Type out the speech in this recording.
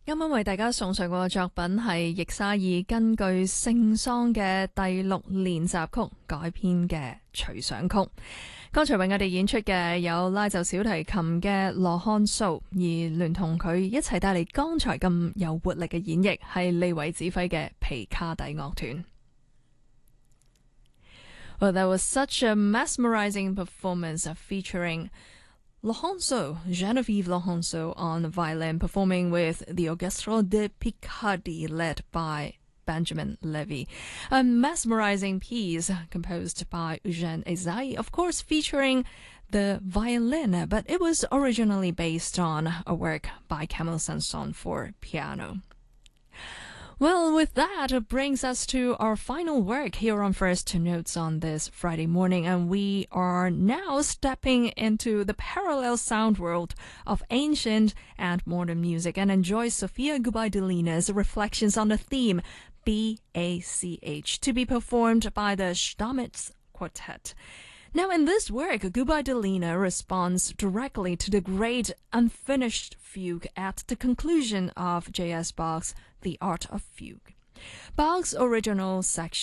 啱啱為大家送上個作品係易沙爾根據聖桑嘅第六練習曲改編嘅隨想曲。剛才為我哋演出嘅有拉奏小提琴嘅羅漢素，而聯同佢一齊帶嚟剛才咁有活力嘅演繹係利維指揮嘅皮卡底樂團。Well, that was such a mesmerizing performance featuring Lorenzo, Genevieve Lorenzo on violin, performing with the Orchestre de Picardy led by Benjamin Levy. A mesmerizing piece composed by Eugène Esaïe, of course featuring the violin, but it was originally based on a work by Camille Saint-Saëns for piano.Well, with that, it brings us to our final work here on First Notes on this Friday morning, and we are now stepping into the parallel sound world of ancient and modern music and enjoy Sofia Gubaidulina's reflections on the theme BACH to be performed by the Stamitz Quartet.Now, in this work, Gubaidulina responds directly to the great unfinished fugue at the conclusion of J.S. Bach's The Art of Fugue. Bach's original section